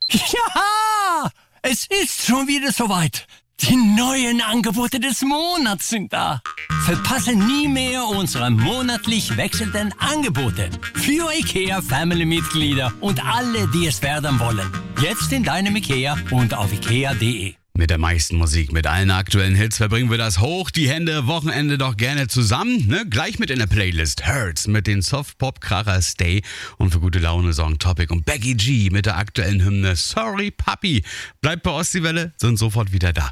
Ja, es ist schon wieder soweit. Die neuen Angebote des Monats sind da. Verpasse nie mehr unsere monatlich wechselnden Angebote. Für IKEA-Family-Mitglieder und alle, die es werden wollen. Jetzt in deinem IKEA und auf ikea.de. Mit der meisten Musik, mit allen aktuellen Hits verbringen wir das hoch die Hände Wochenende doch gerne zusammen. Ne? Gleich mit in der Playlist Hurts mit den Soft-Pop-Kracher Stay und für gute Laune Song Topic und Becky G mit der aktuellen Hymne Sorry Papi. Bleibt bei Ostseewelle, sind sofort wieder da.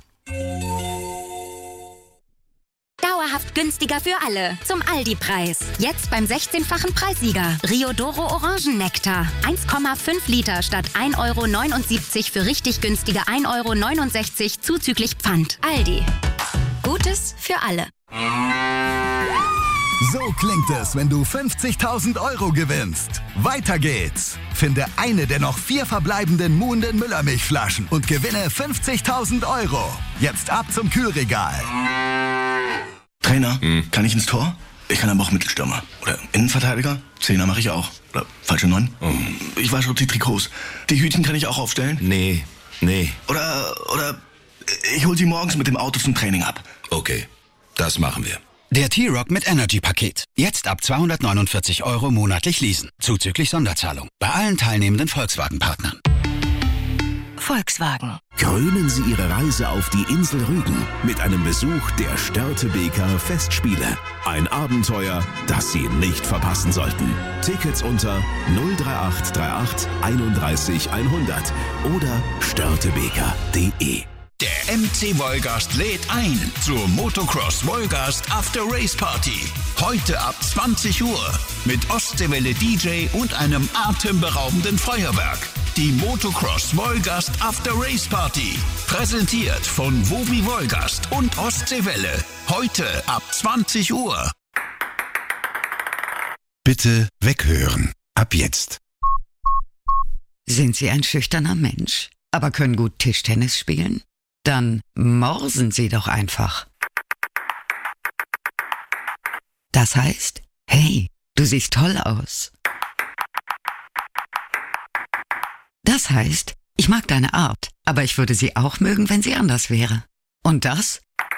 Dauerhaft günstiger für alle. Zum Aldi-Preis. Jetzt beim 16-fachen Preissieger. Riodoro Orangennektar. 1,5 Liter statt 1,79 € für richtig günstige 1,69 € zuzüglich Pfand. Aldi. Gutes für alle. So klingt es, wenn du 50.000 € gewinnst. Weiter geht's. Finde eine der noch 4 verbleibenden Muhnden Müllermilchflaschen und gewinne 50.000 €. Jetzt ab zum Kühlregal. Trainer, kann ich ins Tor? Ich kann aber auch Mittelstürmer. Oder Innenverteidiger? Zehner mache ich auch. Oder falsche 9? Ich wasche auch die Trikots. Die Hütchen kann ich auch aufstellen? Nee. Oder ich hol sie morgens mit dem Auto zum Training ab. Okay, das machen wir. Der T-Rock mit Energy-Paket. Jetzt ab 249 € monatlich leasen. Zuzüglich Sonderzahlung. Bei allen teilnehmenden Volkswagen-Partnern. Volkswagen. Krönen Sie Ihre Reise auf die Insel Rügen mit einem Besuch der Störtebeker Festspiele. Ein Abenteuer, das Sie nicht verpassen sollten. Tickets unter 03838 31 100 oder störtebeker.de. Der MC Wolgast lädt ein zur Motocross Wolgast After Race Party. Heute ab 20 Uhr mit Ostseewelle DJ und einem atemberaubenden Feuerwerk. Die Motocross Wolgast After Race Party. Präsentiert von Wowi Wolgast und Ostseewelle. Heute ab 20 Uhr. Bitte weghören. Ab jetzt. Sind Sie ein schüchterner Mensch, aber können gut Tischtennis spielen? Dann morsen Sie doch einfach. Das heißt, hey, du siehst toll aus. Das heißt, ich mag deine Art, aber ich würde sie auch mögen, wenn sie anders wäre. Und das?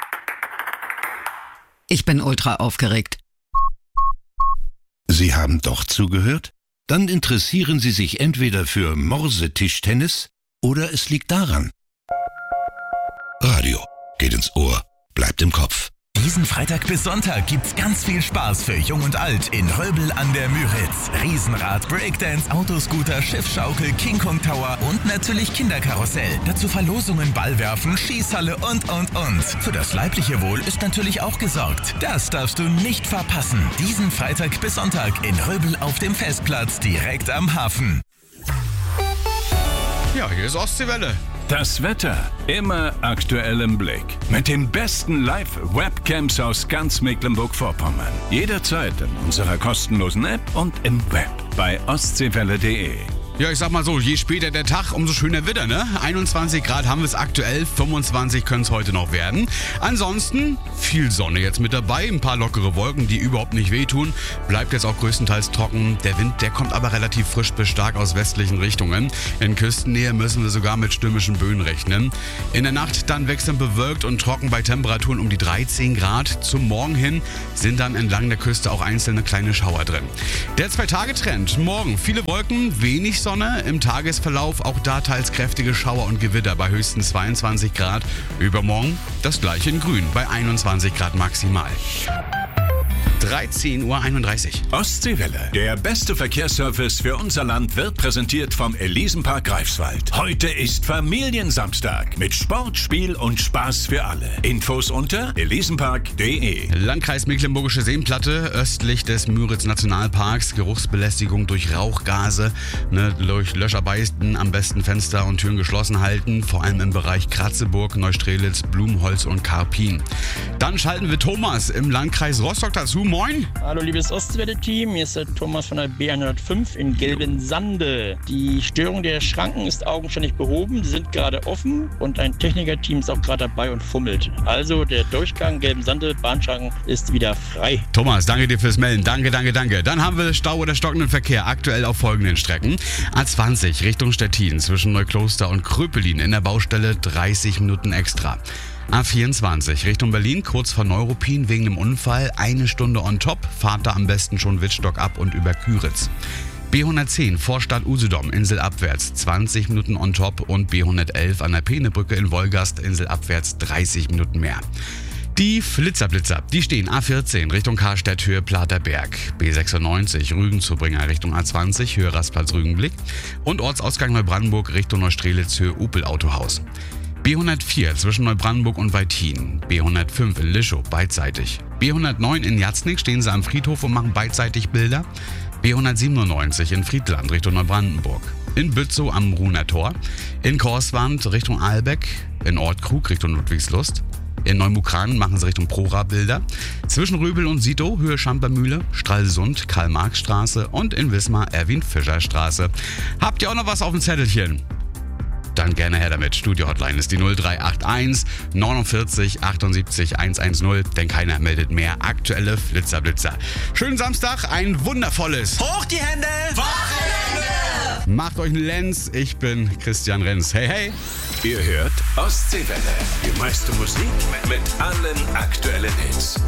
Ich bin ultra aufgeregt. Sie haben doch zugehört? Dann interessieren Sie sich entweder für Morsetischtennis oder es liegt daran. Radio geht ins Ohr, bleibt im Kopf. Diesen Freitag bis Sonntag gibt's ganz viel Spaß für Jung und Alt in Röbel an der Müritz. Riesenrad, Breakdance, Autoscooter, Schiffschaukel, King Kong Tower und natürlich Kinderkarussell. Dazu Verlosungen, Ballwerfen, Schießhalle und. Für das leibliche Wohl ist natürlich auch gesorgt. Das darfst du nicht verpassen. Diesen Freitag bis Sonntag in Röbel auf dem Festplatz direkt am Hafen. Ja, hier ist Ostseewelle. Das Wetter immer aktuell im Blick. Mit den besten Live-Webcams aus ganz Mecklenburg-Vorpommern. Jederzeit in unserer kostenlosen App und im Web bei ostseewelle.de. Ja, ich sag mal so, je später der Tag, umso schöner wird er, ne? 21 Grad haben wir es aktuell, 25 können es heute noch werden. Ansonsten viel Sonne jetzt mit dabei, ein paar lockere Wolken, die überhaupt nicht wehtun. Bleibt jetzt auch größtenteils trocken. Der Wind, der kommt aber relativ frisch bis stark aus westlichen Richtungen. In Küstennähe müssen wir sogar mit stürmischen Böen rechnen. In der Nacht dann wechselnd bewölkt und trocken bei Temperaturen um die 13 Grad. Zum Morgen hin sind dann entlang der Küste auch einzelne kleine Schauer drin. Der 2-Tage-Trend. Morgen viele Wolken, wenig Sonne, im Tagesverlauf auch da teils kräftige Schauer und Gewitter bei höchstens 22 Grad. Übermorgen das gleiche in Grün bei 21 Grad maximal. 13:31 Uhr. Ostseewelle. Der beste Verkehrsservice für unser Land wird präsentiert vom Elisenpark Greifswald. Heute ist Familiensamstag mit Sport, Spiel und Spaß für alle. Infos unter elisenpark.de. Landkreis Mecklenburgische Seenplatte, östlich des Müritz-Nationalparks. Geruchsbelästigung durch Rauchgase, durch Löscharbeiten, am besten Fenster und Türen geschlossen halten. Vor allem im Bereich Kratzeburg, Neustrelitz, Blumholz und Karpin. Dann schalten wir Thomas im Landkreis Rostock dazu. moin. Hallo liebes Ostwelle-Team, hier ist der Thomas von der B105 in Gelbensande. Die Störung der Schranken ist augenscheinlich behoben, die sind gerade offen und ein Technikerteam ist auch gerade dabei und fummelt. Also der Durchgang Gelbensande, Bahnschranken ist wieder frei. Thomas, danke dir fürs Melden. Danke. Dann haben wir Stau oder stockenden Verkehr aktuell auf folgenden Strecken. A20 Richtung Stettin zwischen Neukloster und Kröpelin in der Baustelle 30 Minuten extra. A24 Richtung Berlin, kurz vor Neuruppin wegen dem Unfall, 1 Stunde on top, fahrt da am besten schon Wittstock ab und über Küritz. B110 Vorstadt Usedom, inselabwärts, 20 Minuten on top und B111 an der Peenebrücke in Wolgast, inselabwärts 30 Minuten mehr. Die Flitzer, die stehen A14 Richtung Karstädt, Höhe Platerberg, B96 Rügen-Zubringer Richtung A20, Höhe Rastplatz-Rügenblick und Ortsausgang Neubrandenburg Richtung Neustrelitz, Höhe Upel-Autohaus. B104 zwischen Neubrandenburg und Weitin, B105 in Lischow beidseitig, B109 in Jatznig stehen sie am Friedhof und machen beidseitig Bilder, B197 in Friedland Richtung Neubrandenburg, in Bützow am Ruhner Tor, in Korswand Richtung Ahlbeck, in Ortkrug Richtung Ludwigslust, in Neumukran machen sie Richtung Prora Bilder, zwischen Röbel und Sito Höhe Schampermühle, Stralsund Karl-Marx-Straße und in Wismar Erwin-Fischer-Straße. Habt ihr auch noch was auf dem Zettelchen? Dann gerne her damit. Studio-Hotline ist die 0381 49 78 110, denn keiner meldet mehr aktuelle Flitzer. Schönen Samstag, ein wundervolles Hoch die Hände! Wochenende! Macht euch einen Lenz, ich bin Christian Renz. Hey! Ihr hört Ostseewelle. Die meiste Musik mit allen aktuellen Hits.